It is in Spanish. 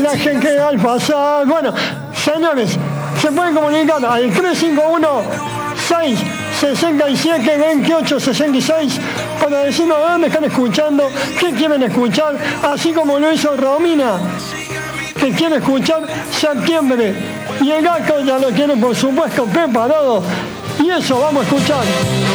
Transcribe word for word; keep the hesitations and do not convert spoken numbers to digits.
homenaje que al pasado. Bueno, señores, se pueden comunicar al tres cinco uno, seis sesenta y siete, veintiocho sesenta y seis para decirnos de dónde están escuchando, qué quieren escuchar, así como lo hizo Romina, que quiere escuchar Septiembre. Y el Gato ya lo tiene, por supuesto, preparado. Y eso vamos a escuchar.